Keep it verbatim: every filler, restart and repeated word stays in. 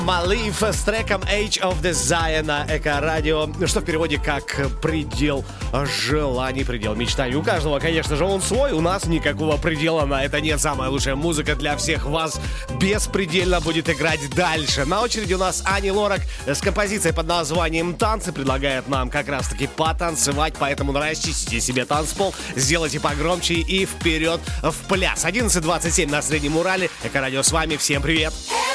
Малиф с треком Age of Desire на Эко-радио, что в переводе как «предел желаний», «предел мечтаний». У каждого, конечно же, он свой, у нас никакого предела на это нет. Самая лучшая музыка для всех вас беспредельно будет играть дальше. На очереди у нас Ани Лорак с композицией под названием «Танцы». Предлагает нам как раз-таки потанцевать, поэтому расчистите себе танцпол, сделайте погромче и вперед в пляс. одиннадцать двадцать семь на Среднем Урале. Эко-радио с вами, всем привет!